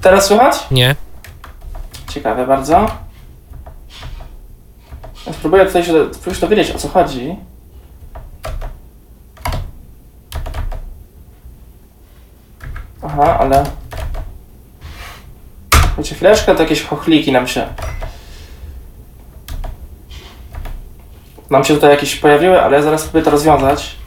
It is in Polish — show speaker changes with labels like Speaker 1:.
Speaker 1: Teraz słychać?
Speaker 2: Nie.
Speaker 1: Ciekawe bardzo. Ja spróbuję tutaj się dowiedzieć, o co chodzi. Aha, ale... Wiecie, chwileczkę, to jakieś chochliki nam się tutaj jakieś pojawiły, ale ja zaraz spróbuję to rozwiązać.